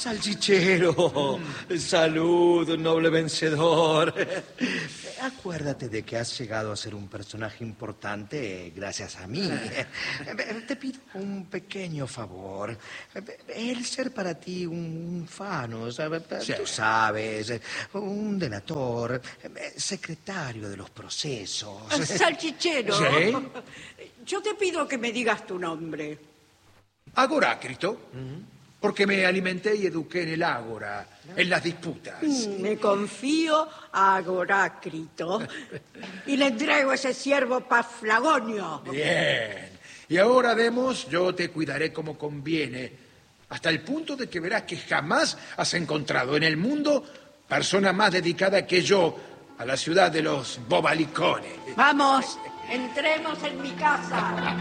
Salchichero, salud, noble vencedor. Acuérdate de que has llegado a ser un personaje importante gracias a mí. Te pido un pequeño favor. El ser para ti un fano, ¿sabes? Sí. Tú sabes, un delator, secretario de los procesos. Salchichero, ¿Sí? Yo te pido que me digas tu nombre. Agorácrito. Porque me alimenté y eduqué en el ágora, en las disputas. Me confío a Agorácrito y le entrego ese siervo Paflagonio. Bien. Y ahora, Demos, yo te cuidaré como conviene, hasta el punto de que verás que jamás has encontrado en el mundo persona más dedicada que yo a la ciudad de los bobalicones. Vamos, entremos en mi casa.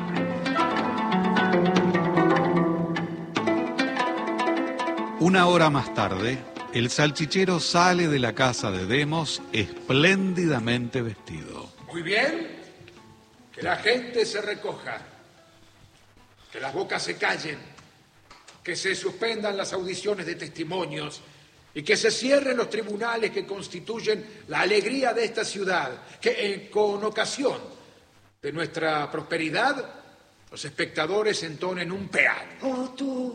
Una hora más tarde, el salchichero sale de la casa de Demos espléndidamente vestido. Muy bien, que la gente se recoja, que las bocas se callen, que se suspendan las audiciones de testimonios y que se cierren los tribunales que constituyen la alegría de esta ciudad, que con ocasión de nuestra prosperidad los espectadores entonen un peán. Oh,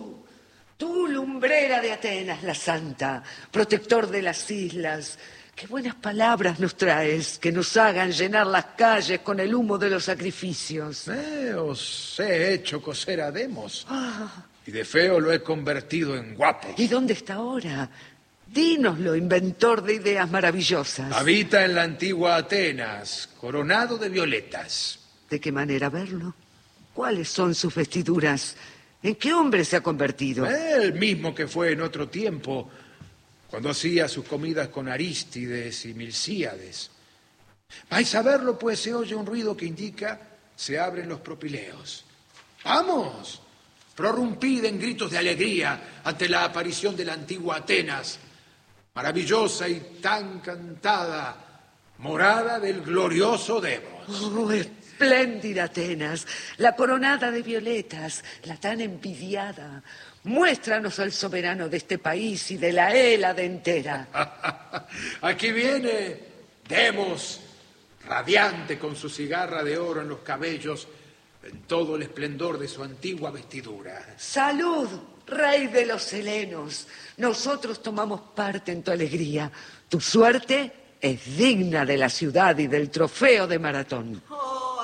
tú, lumbrera de Atenas, la santa, protector de las islas, qué buenas palabras nos traes, que nos hagan llenar las calles con el humo de los sacrificios. Os he hecho coser a Demos, y de feo lo he convertido en guapo. ¿Y dónde está ahora? Dínoslo, inventor de ideas maravillosas. Habita en la antigua Atenas, coronado de violetas. ¿De qué manera verlo? ¿Cuáles son sus vestiduras? ¿En qué hombre se ha convertido? El mismo que fue en otro tiempo, cuando hacía sus comidas con Arístides y Milcíades. Vais a verlo, pues se oye un ruido que indica se abren los propileos. ¡Vamos! Prorrumpid en gritos de alegría ante la aparición de la antigua Atenas, maravillosa y tan cantada, morada del glorioso Demos. ¡Oh, espléndida Atenas! La coronada de violetas, la tan envidiada. Muéstranos al soberano de este país y de la Hélade entera. Aquí viene Demos, radiante con su cigarra de oro en los cabellos, en todo el esplendor de su antigua vestidura. ¡Salud, rey de los helenos! Nosotros tomamos parte en tu alegría. Tu suerte es digna de la ciudad y del trofeo de Maratón. Oh,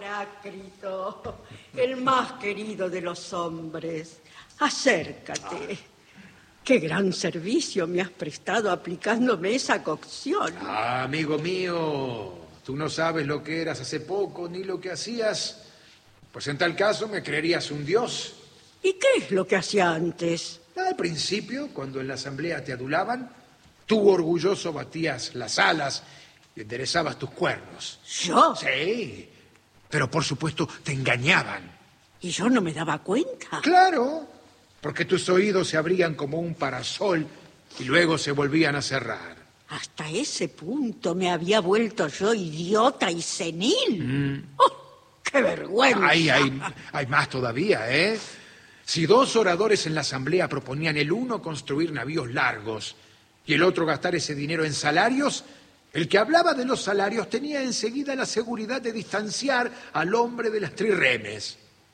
Agorácrito, el más querido de los hombres. Acércate. Qué gran servicio me has prestado aplicándome esa cocción. Amigo mío, tú no sabes lo que eras hace poco ni lo que hacías. Pues en tal caso me creerías un dios. ¿Y qué es lo que hacía antes? Al principio, cuando en la asamblea te adulaban, tú orgulloso batías las alas y enderezabas tus cuernos. ¿Yo? Sí, pero por supuesto te engañaban. ¿Y yo no me daba cuenta? Claro, porque tus oídos se abrían como un parasol y luego se volvían a cerrar. Hasta ese punto me había vuelto yo idiota y senil. ¡Oh, qué vergüenza! Hay más todavía, ¿eh? Si dos oradores en la asamblea proponían el uno construir navíos largos y el otro gastar ese dinero en salarios, el que hablaba de los salarios tenía enseguida la seguridad de distanciar al hombre de las trirremes.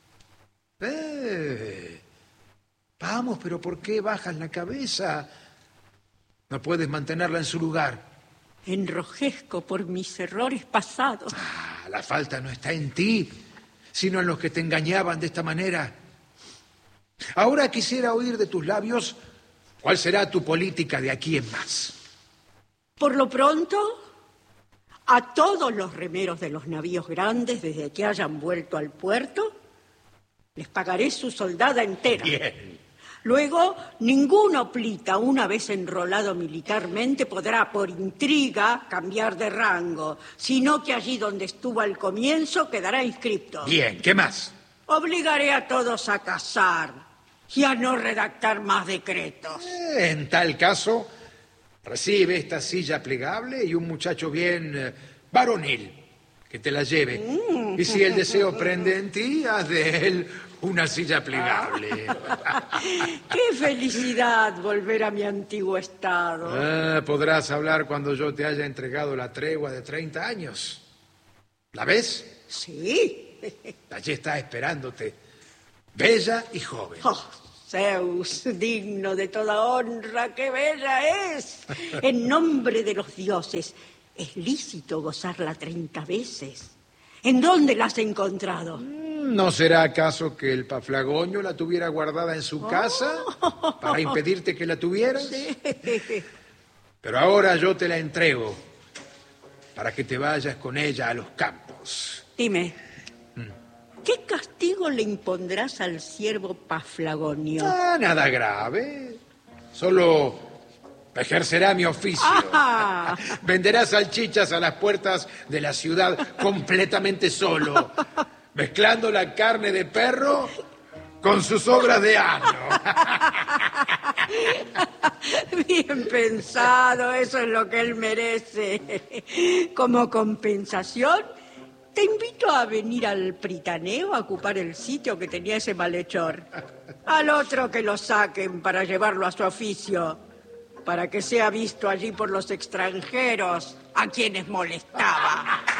Vamos, pero ¿por qué bajas la cabeza? No puedes mantenerla en su lugar. Enrojezco por mis errores pasados. La falta no está en ti, sino en los que te engañaban de esta manera. Ahora quisiera oír de tus labios cuál será tu política de aquí en más. Por lo pronto, a todos los remeros de los navíos grandes, desde que hayan vuelto al puerto, les pagaré su soldada entera. Bien. Luego, ningún hoplita, una vez enrolado militarmente, podrá por intriga cambiar de rango, sino que allí donde estuvo al comienzo quedará inscripto. Bien, ¿qué más? Obligaré a todos a cazar y a no redactar más decretos. En tal caso, recibe esta silla plegable y un muchacho bien varonil que te la lleve. Y si el deseo prende en ti, haz de él una silla plegable. ¡Qué felicidad volver a mi antiguo estado! Podrás hablar cuando yo te haya entregado la tregua de 30 años. ¿La ves? Sí. Allí está esperándote, bella y joven. Oh, Zeus, digno de toda honra, qué bella es. En nombre de los dioses, ¿es lícito gozarla 30 veces? ¿En dónde la has encontrado? ¿No será acaso que el Paflagonio la tuviera guardada en su casa para impedirte que la tuvieras? Sí. Pero ahora yo te la entrego para que te vayas con ella a los campos. Dime, ¿qué castigo le impondrás al siervo Paflagonio? Nada grave. Solo ejercerá mi oficio. Ah. Venderá salchichas a las puertas de la ciudad completamente solo, mezclando la carne de perro con sus obras de ano. Bien pensado, eso es lo que él merece. Como compensación, te invito a venir al Pritaneo a ocupar el sitio que tenía ese malhechor. Al otro que lo saquen para llevarlo a su oficio, para que sea visto allí por los extranjeros a quienes molestaba.